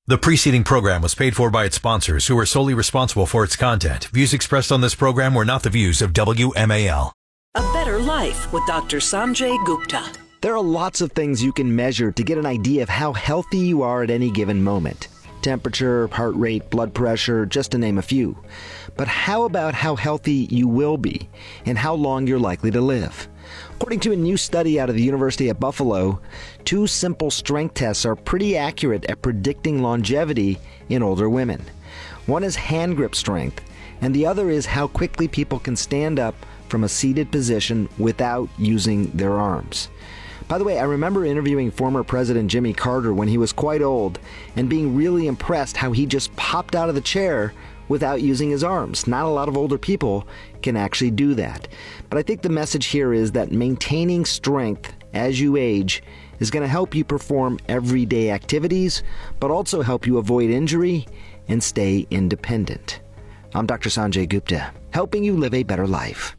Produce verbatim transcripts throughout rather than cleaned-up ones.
The preceding program was paid for by its sponsors, who are solely responsible for its content. Views expressed on this program were not the views of W M A L. A Better Life with Doctor Sanjay Gupta. There are lots of things you can measure to get an idea of how healthy you are at any given moment. Temperature, heart rate, blood pressure, just to name a few. But how about how healthy you will be and how long you're likely to live? According to a new study out of the University of Buffalo, two simple strength tests are pretty accurate at predicting longevity in older women. One is hand grip strength, and the other is how quickly people can stand up from a seated position without using their arms. By the way, I remember interviewing former President Jimmy Carter when he was quite old and being really impressed how he just popped out of the chair without using his arms. Not a lot of older people can actually do that. But I think the message here is that maintaining strength as you age is going to help you perform everyday activities, but also help you avoid injury and stay independent. I'm Doctor Sanjay Gupta, helping you live a better life.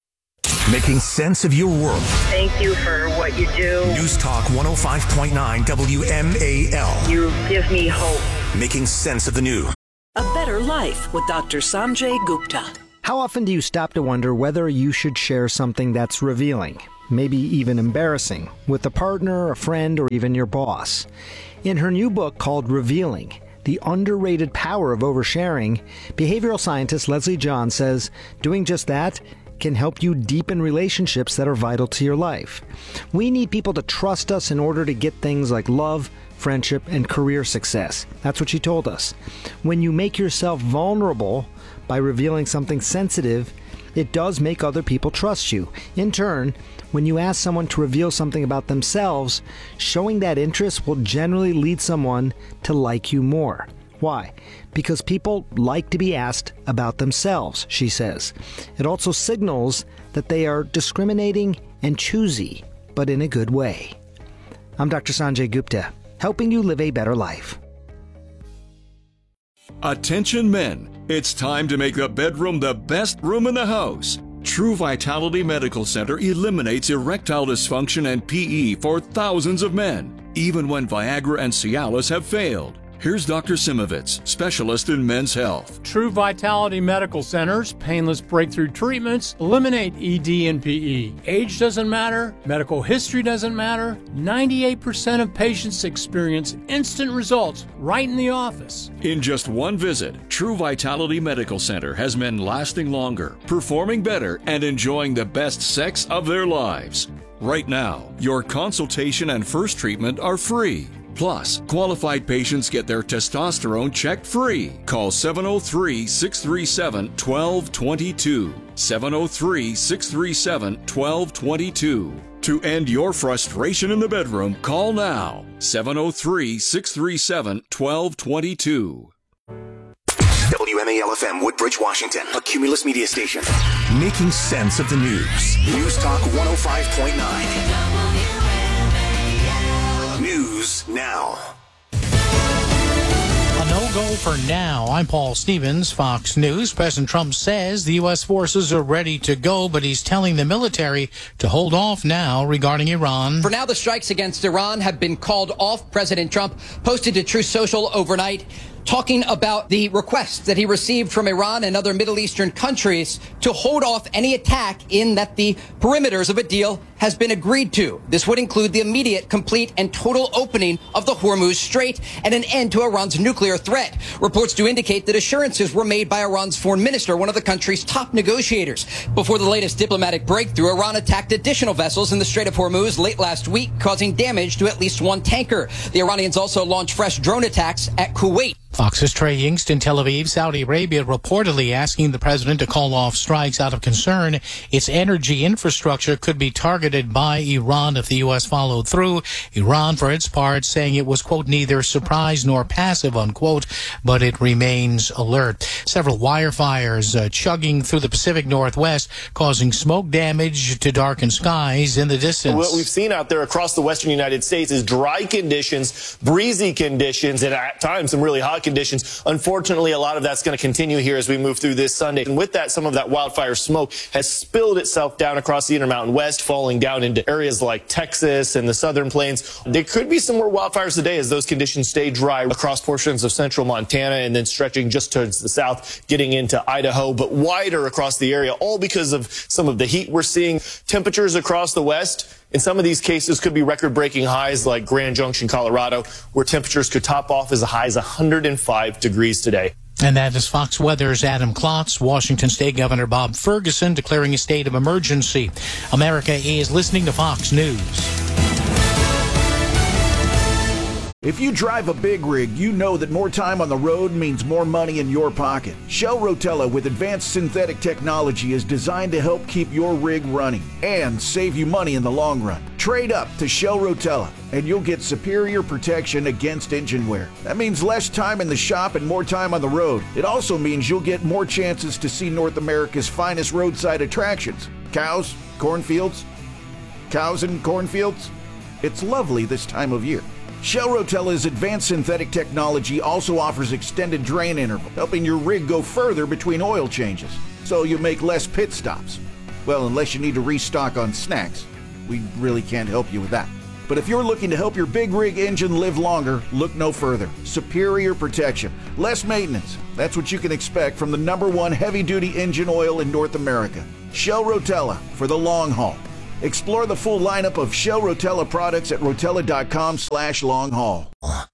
Making sense of your world. Thank you for what you do. News Talk one oh five point nine W M A L. You give me hope. Making sense of the new. A Better Life with Doctor Sanjay Gupta. How often do you stop to wonder whether you should share something that's revealing, maybe even embarrassing, with a partner, a friend, or even your boss? In her new book called Revealing, The Underrated Power of Oversharing, behavioral scientist Leslie John says doing just that can help you deepen relationships that are vital to your life. We need people to trust us in order to get things like love, friendship, and career success. That's what she told us. When you make yourself vulnerable by revealing something sensitive, it does make other people trust you. In turn, when you ask someone to reveal something about themselves, showing that interest will generally lead someone to like you more. Why? Because people like to be asked about themselves, she says. It also signals that they are discriminating and choosy, but in a good way. I'm Doctor Sanjay Gupta, helping you live a better life. Attention men, it's time to make the bedroom the best room in the house. True Vitality Medical Center eliminates erectile dysfunction and P E for thousands of men, even when Viagra and Cialis have failed. Here's Doctor Simovitz, specialist in men's health. True Vitality Medical Center's painless breakthrough treatments eliminate E D and P E. Age doesn't matter, medical history doesn't matter. ninety-eight percent of patients experience instant results right in the office. In just one visit, True Vitality Medical Center has men lasting longer, performing better, and enjoying the best sex of their lives. Right now, your consultation and first treatment are free. Plus, qualified patients get their testosterone checked free. Call seven oh three, six three seven, one two two two. seven oh three, six three seven, one two two two. To end your frustration in the bedroom, call now. seven oh three, six three seven, one two two two. W M A L F M, Woodbridge, Washington, a Cumulus media station. Making sense of the news. News Talk one oh five point nine. News now. A no-go for now. I'm Paul Stevens, Fox News. President Trump says the U S forces are ready to go, but he's telling the military to hold off now regarding Iran. For now, the strikes against Iran have been called off. President Trump posted to Truth Social overnight, talking about the requests that he received from Iran and other Middle Eastern countries to hold off any attack, in that the perimeters of a deal has been agreed to. This would include the immediate, complete, and total opening of the Hormuz Strait and an end to Iran's nuclear threat. Reports do indicate that assurances were made by Iran's foreign minister, one of the country's top negotiators. Before the latest diplomatic breakthrough, Iran attacked additional vessels in the Strait of Hormuz late last week, causing damage to at least one tanker. The Iranians also launched fresh drone attacks at Kuwait. Fox's Trey Yingst in Tel Aviv, Saudi Arabia, reportedly asking the president to call off strikes out of concern its energy infrastructure could be targeted by Iran if the U S followed through. Iran, for its part, saying it was, quote, neither surprised nor passive, unquote, but it remains alert. Several wire fires uh, chugging through the Pacific Northwest, causing smoke damage to darkened skies in the distance. What we've seen out there across the western United States is dry conditions, breezy conditions, and at times some really hot conditions. conditions. Unfortunately, a lot of that's going to continue here as we move through this Sunday. And with that, some of that wildfire smoke has spilled itself down across the Intermountain West, falling down into areas like Texas and the southern plains. There could be some more wildfires today as those conditions stay dry across portions of central Montana and then stretching just towards the south, getting into Idaho, but wider across the area, all because of some of the heat we're seeing. Temperatures across the west, in some of these cases, could be record-breaking highs like Grand Junction, Colorado, where temperatures could top off as high as one hundred five degrees today. And that is Fox Weather's Adam Klotz. Washington State Governor Bob Ferguson declaring a state of emergency. America is listening to Fox News. If you drive a big rig, you know that more time on the road means more money in your pocket. Shell Rotella with advanced synthetic technology is designed to help keep your rig running and save you money in the long run. Trade up to Shell Rotella and you'll get superior protection against engine wear. That means less time in the shop and more time on the road. It also means you'll get more chances to see North America's finest roadside attractions. Cows, cornfields, cows and cornfields. It's lovely this time of year. Shell Rotella's advanced synthetic technology also offers extended drain interval, helping your rig go further between oil changes, so you make less pit stops. Well, unless you need to restock on snacks. We really can't help you with that. But if you're looking to help your big rig engine live longer, look no further. Superior protection, less maintenance. That's what you can expect from the number one heavy-duty engine oil in North America. Shell Rotella, for the long haul. Explore the full lineup of Shell Rotella products at rotella.com slash long haul.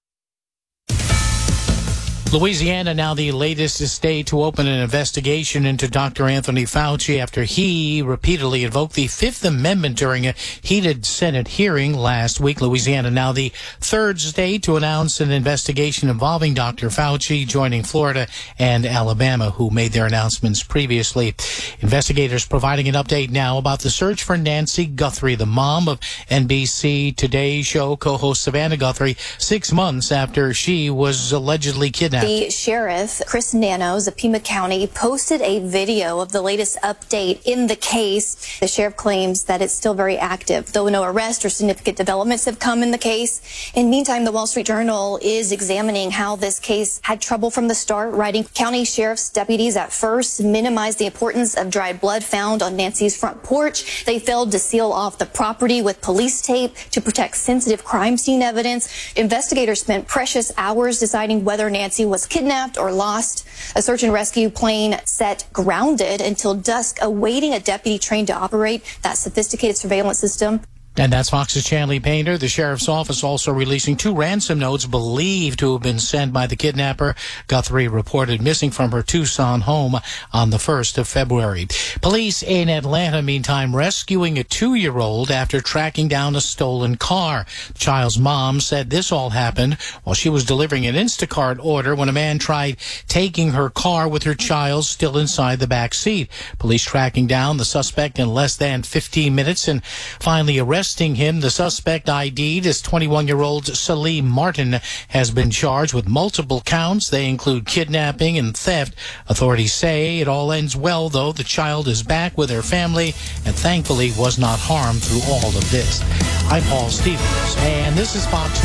Louisiana now the latest state to open an investigation into Doctor Anthony Fauci after he repeatedly invoked the Fifth Amendment during a heated Senate hearing last week. Louisiana now the third state to announce an investigation involving Doctor Fauci, joining Florida and Alabama, who made their announcements previously. Investigators providing an update now about the search for Nancy Guthrie, the mom of N B C Today show co-host Savannah Guthrie, six months after she was allegedly kidnapped. The sheriff, Chris Nanos of Pima County, posted a video of the latest update in the case. The sheriff claims that it's still very active, though no arrest or significant developments have come in the case. In the meantime, the Wall Street Journal is examining how this case had trouble from the start, writing county sheriff's deputies at first minimized the importance of dried blood found on Nancy's front porch. They failed to seal off the property with police tape to protect sensitive crime scene evidence. Investigators spent precious hours deciding whether Nancy was kidnapped or lost. A search and rescue plane set grounded until dusk, awaiting a deputy trained to operate that sophisticated surveillance system. And that's Fox's Chanley Painter. The sheriff's office also releasing two ransom notes believed to have been sent by the kidnapper. Guthrie reported missing from her Tucson home on the first of February. Police in Atlanta, meantime, rescuing a two-year-old after tracking down a stolen car. The child's mom said this all happened while she was delivering an Instacart order when a man tried taking her car with her child still inside the back seat. Police tracking down the suspect in less than fifteen minutes and finally arrested him. The suspect, I D'd as twenty-one-year-old Salim Martin, has been charged with multiple counts. They include kidnapping and theft. Authorities say it all ends well, though. The child is back with her family and thankfully was not harmed through all of this. I'm Paul Stevens, and this is Fox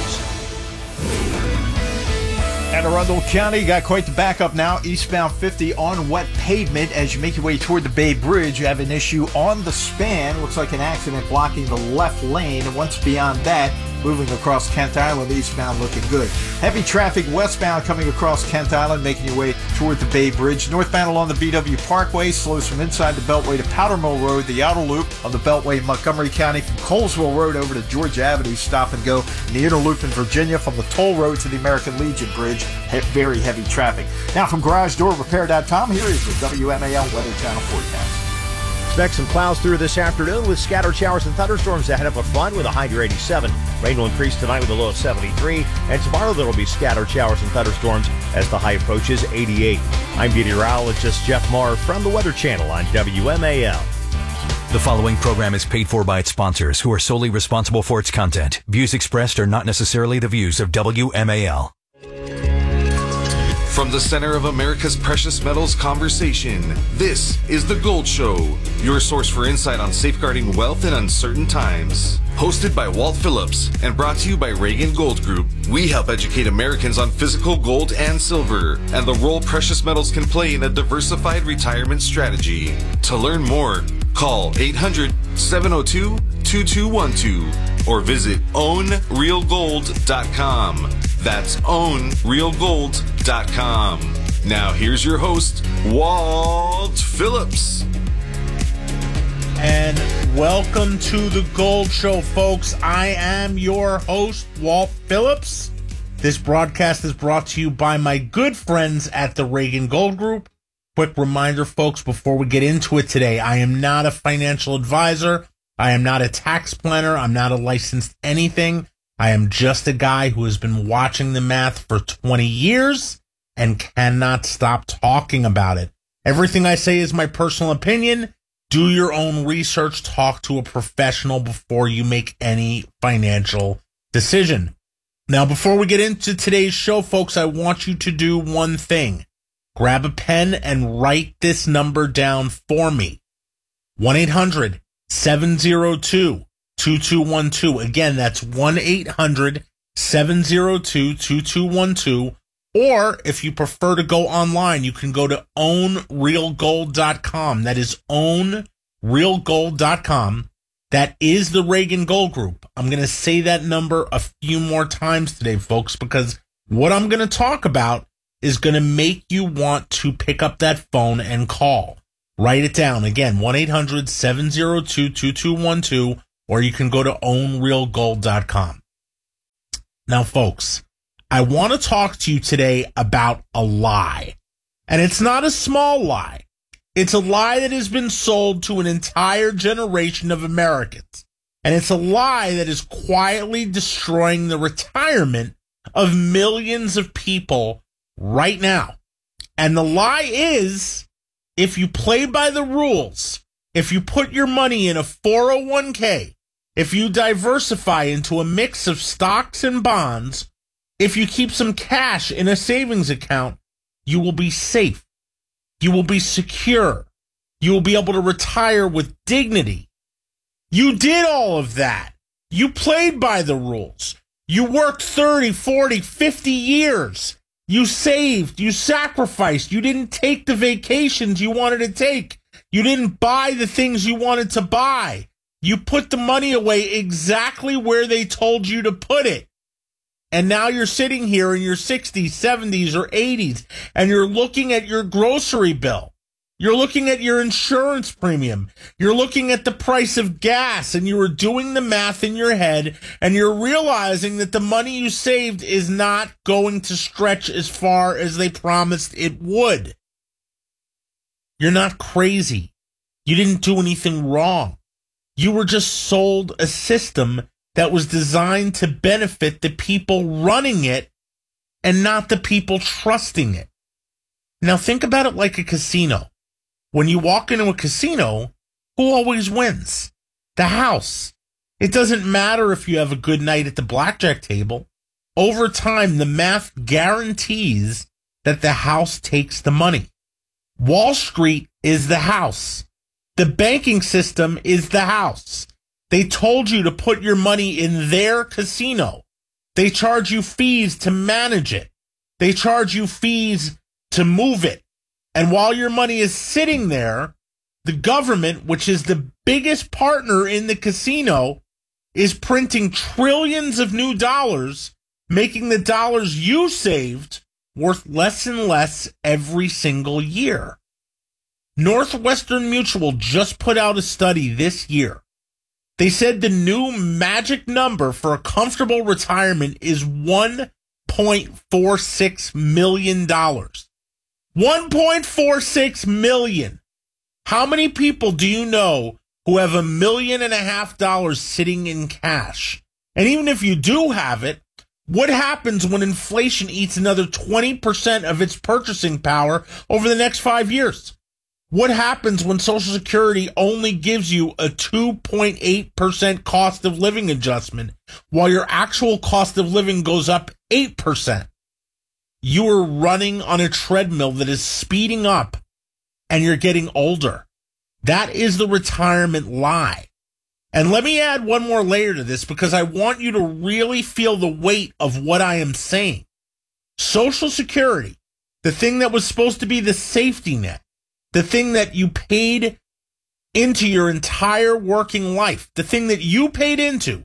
News. At Arundel County, you got quite the backup now. Eastbound fifty on wet pavement as you make your way toward the Bay Bridge. You have an issue on the span. Looks like an accident blocking the left lane. And once beyond that, moving across Kent Island, eastbound looking good. Heavy traffic westbound coming across Kent Island, making your way toward the Bay Bridge. Northbound along the B W Parkway slows from inside the Beltway to Powder Mill Road. The outer loop of the Beltway in Montgomery County from Colesville Road over to Georgia Avenue, stop and go. And the inner loop in Virginia from the Toll Road to the American Legion Bridge. Very heavy traffic. Now from Garage Door Repair dot com, here is the W M A L Weather Channel forecast. Expect some clouds through this afternoon with scattered showers and thunderstorms ahead of a fun with a high near eighty-seven. Rain will increase tonight with a low of seventy-three. And tomorrow there will be scattered showers and thunderstorms as the high approaches eighty-eight. I'm meteorologist Jeff Marr from the Weather Channel on W M A L. The following program is paid for by its sponsors, who are solely responsible for its content. Views expressed are not necessarily the views of W M A L. From the center of America's precious metals conversation, this is The Gold Show, your source for insight on safeguarding wealth in uncertain times. Hosted by Walt Phillips and brought to you by Reagan Gold Group, we help educate Americans on physical gold and silver and the role precious metals can play in a diversified retirement strategy. To learn more, call eight hundred, seven oh two, two two one two or visit own real gold dot com. That's own real gold dot com. Now here's your host, Walt Phillips. And welcome to The Gold Show, folks. I am your host, Walt Phillips. This broadcast is brought to you by my good friends at the Reagan Gold Group. Quick reminder, folks, before we get into it today, I am not a financial advisor. I am not a tax planner. I'm not a licensed anything. I am just a guy who has been watching the math for twenty years and cannot stop talking about it. Everything I say is my personal opinion. Do your own research. Talk to a professional before you make any financial decision. Now, before we get into today's show, folks, I want you to do one thing. Grab a pen and write this number down for me. one eight hundred, seven oh two, two two one two. Again, that's one eight hundred, seven oh two, two two one two. Or if you prefer to go online, you can go to own real gold dot com. That is own real gold dot com. That is the Reagan Gold Group. I'm going to say that number a few more times today, folks, because what I'm going to talk about is going to make you want to pick up that phone and call. Write it down. Again, one eight hundred, seven oh two, two two one two, or you can go to own real gold dot com. Now, folks, I want to talk to you today about a lie. And it's not a small lie. It's a lie that has been sold to an entire generation of Americans. And it's a lie that is quietly destroying the retirement of millions of people right now. And the lie is, if you play by the rules, if you put your money in a four oh one k, if you diversify into a mix of stocks and bonds, if you keep some cash in a savings account, you will be safe. You will be secure. You will be able to retire with dignity. You did all of that. You played by the rules. You worked thirty, forty, fifty years. You saved. You sacrificed. You didn't take the vacations you wanted to take. You didn't buy the things you wanted to buy. You put the money away exactly where they told you to put it. And now you're sitting here in your sixties, seventies, or eighties, and you're looking at your grocery bill. You're looking at your insurance premium. You're looking at the price of gas, and you are doing the math in your head, and you're realizing that the money you saved is not going to stretch as far as they promised it would. You're not crazy. You didn't do anything wrong. You were just sold a system that was designed to benefit the people running it and not the people trusting it. Now think about it like a casino. When you walk into a casino, who always wins? The house. It doesn't matter if you have a good night at the blackjack table. Over time, the math guarantees that the house takes the money. Wall Street is the house. The banking system is the house. They told you to put your money in their casino. They charge you fees to manage it. They charge you fees to move it. And while your money is sitting there, the government, which is the biggest partner in the casino, is printing trillions of new dollars, making the dollars you saved worth less and less every single year. Northwestern Mutual just put out a study this year. They said the new magic number for a comfortable retirement is one point four six million dollars. one point four six million dollars. How many people do you know who have a million and a half dollars sitting in cash? And even if you do have it, what happens when inflation eats another twenty percent of its purchasing power over the next five years? What happens when Social Security only gives you a two point eight percent cost of living adjustment while your actual cost of living goes up eight percent? you are running on a treadmill that is speeding up and you're getting older. That is the retirement lie. And let me add one more layer to this because I want you to really feel the weight of what I am saying. Social Security, the thing that was supposed to be the safety net, the thing that you paid into your entire working life, the thing that you paid into.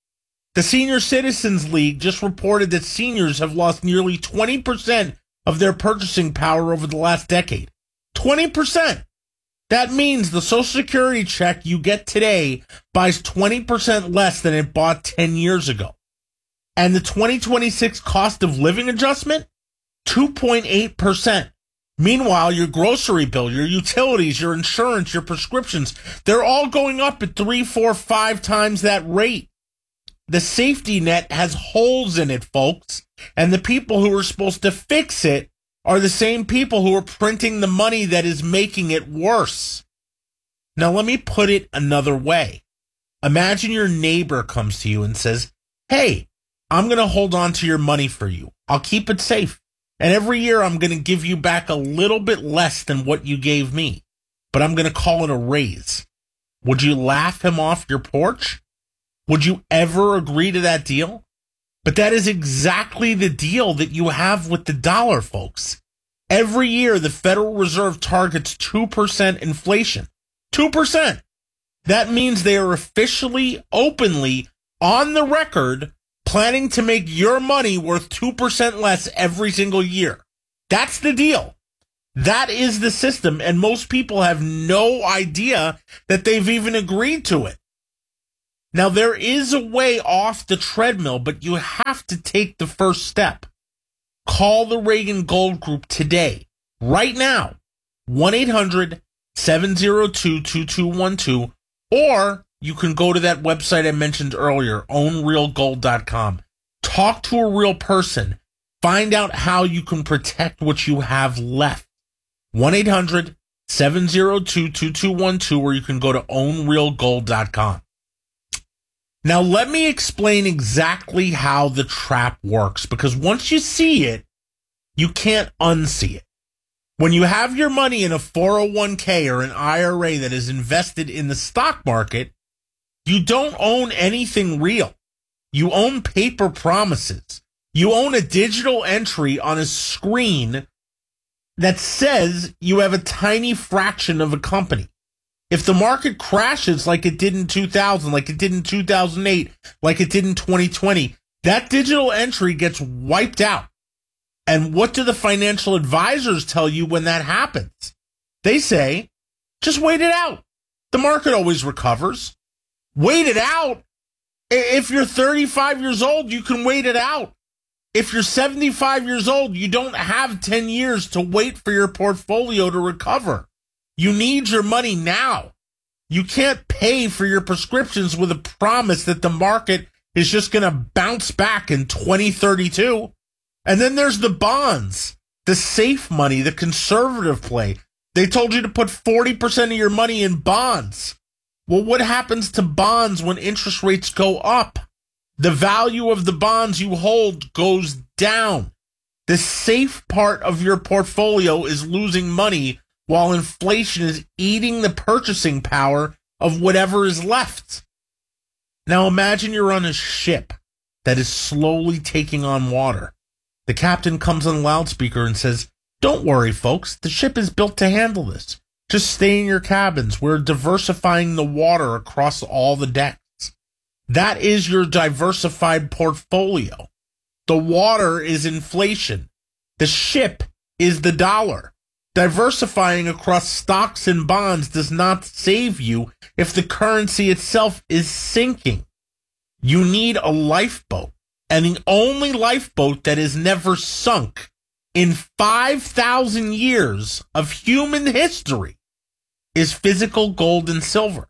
The Senior Citizens League just reported that seniors have lost nearly twenty percent of their purchasing power over the last decade. twenty percent. That means the Social Security check you get today buys twenty percent less than it bought ten years ago. And the twenty twenty-six cost of living adjustment, two point eight percent. Meanwhile, your grocery bill, your utilities, your insurance, your prescriptions, they're all going up at three, four, five times that rate. The safety net has holes in it, folks, and the people who are supposed to fix it are the same people who are printing the money that is making it worse. Now, let me put it another way. Imagine your neighbor comes to you and says, hey, I'm going to hold on to your money for you. I'll keep it safe. And every year I'm going to give you back a little bit less than what you gave me, but I'm going to call it a raise. Would you laugh him off your porch? Would you ever agree to that deal? But that is exactly the deal that you have with the dollar, folks. Every year, the Federal Reserve targets two percent inflation. two percent. That means they are officially, openly, on the record, planning to make your money worth two percent less every single year. That's the deal. That is the system, and most people have no idea that they've even agreed to it. Now, there is a way off the treadmill, but you have to take the first step. Call the Reagan Gold Group today, right now, one eight hundred seven oh two two two one two, or you can go to that website I mentioned earlier, own real gold dot com. Talk to a real person. Find out how you can protect what you have left. one eight hundred seven oh two two two one two, or you can go to own real gold dot com. Now, let me explain exactly how the trap works, because once you see it, you can't unsee it. When you have your money in a four oh one k or an I R A that is invested in the stock market, you don't own anything real. You own paper promises. You own a digital entry on a screen that says you have a tiny fraction of a company. If the market crashes like it did in two thousand, like it did in two thousand eight, like it did in twenty twenty, that digital entry gets wiped out. And what do the financial advisors tell you when that happens? They say, just wait it out. The market always recovers. Wait it out? If you're thirty-five years old, you can wait it out. If you're seventy-five years old, you don't have ten years to wait for your portfolio to recover. You need your money now. You can't pay for your prescriptions with a promise that the market is just going to bounce back in twenty thirty-two. And then there's the bonds, the safe money, the conservative play. They told you to put forty percent of your money in bonds. Well, what happens to bonds when interest rates go up? The value of the bonds you hold goes down. The safe part of your portfolio is losing money while inflation is eating the purchasing power of whatever is left. Now imagine you're on a ship that is slowly taking on water. The captain comes on loudspeaker and says, don't worry, folks, the ship is built to handle this. Just stay in your cabins. We're diversifying the water across all the decks. That is your diversified portfolio. The water is inflation. The ship is the dollar. Diversifying across stocks and bonds does not save you if the currency itself is sinking. You need a lifeboat, and the only lifeboat that is never sunk in five thousand years of human history is physical gold and silver.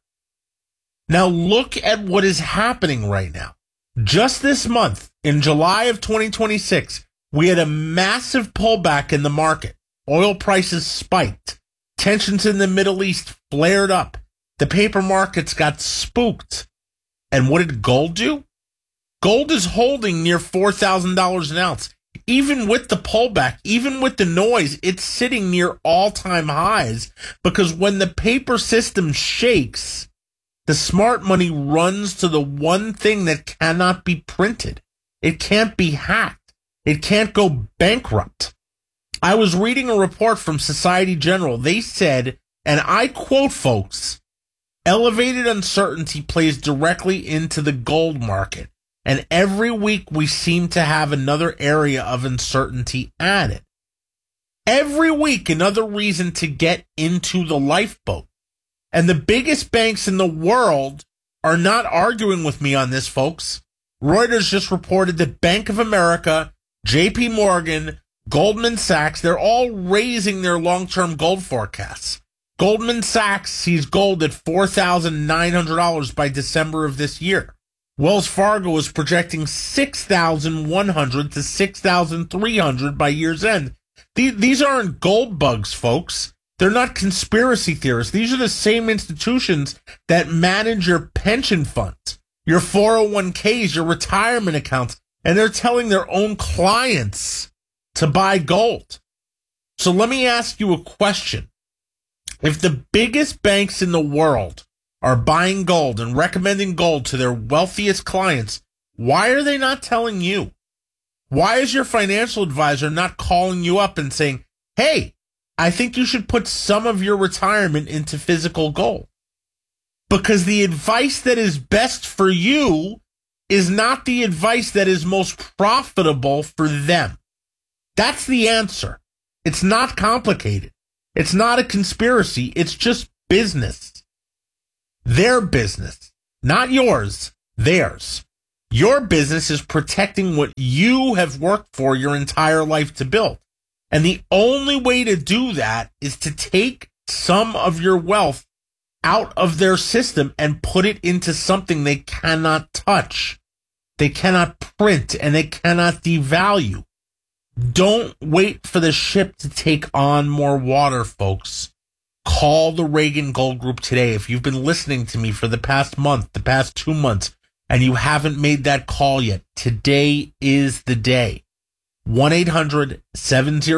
Now look at what is happening right now. Just this month, in July of twenty twenty-six, we had a massive pullback in the market. Oil prices spiked. Tensions in the Middle East flared up. The paper markets got spooked. And what did gold do? Gold is holding near four thousand dollars an ounce. Even with the pullback, even with the noise, it's sitting near all-time highs because when the paper system shakes, the smart money runs to the one thing that cannot be printed. It can't be hacked. It can't go bankrupt. I was reading a report from Society General. They said, and I quote, folks, elevated uncertainty plays directly into the gold market, and every week we seem to have another area of uncertainty added. Every week, another reason to get into the lifeboat. And the biggest banks in the world are not arguing with me on this, folks. Reuters just reported that Bank of America, J P Morgan, Goldman Sachs, they're all raising their long-term gold forecasts. Goldman Sachs sees gold at four thousand nine hundred dollars by December of this year. Wells Fargo is projecting six thousand one hundred dollars to six thousand three hundred dollars by year's end. These aren't gold bugs, folks. They're not conspiracy theorists. These are the same institutions that manage your pension funds, your four oh one k's, your retirement accounts, and they're telling their own clients to buy gold. So let me ask you a question. If the biggest banks in the world are buying gold and recommending gold to their wealthiest clients, why are they not telling you? Why is your financial advisor not calling you up and saying, hey, I think you should put some of your retirement into physical gold? Because the advice that is best for you is not the advice that is most profitable for them. That's the answer. It's not complicated. It's not a conspiracy. It's just business. Their business, not yours, theirs. Your business is protecting what you have worked for your entire life to build. And the only way to do that is to take some of your wealth out of their system and put it into something they cannot touch. They cannot print and they cannot devalue. Don't wait for the ship to take on more water, folks. Call the Reagan Gold Group today. If you've been listening to me for the past month, the past two months, and you haven't made that call yet, today is the day. one eight hundred seven oh